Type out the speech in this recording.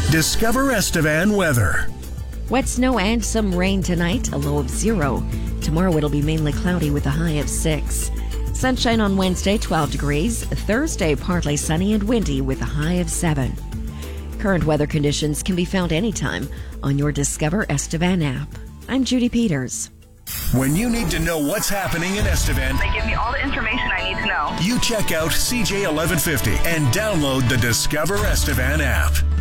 Discover Estevan weather. Wet snow and some rain tonight, a low of 0. Tomorrow it'll be mainly cloudy with a high of 6. Sunshine on Wednesday, 12 degrees. Thursday, partly sunny and windy with a high of 7. Current weather conditions can be found anytime on your Discover Estevan app. I'm Judy Peters. When you need to know what's happening in Estevan, they give me all the information I need to know. You check out CJ1150 and download the Discover Estevan app.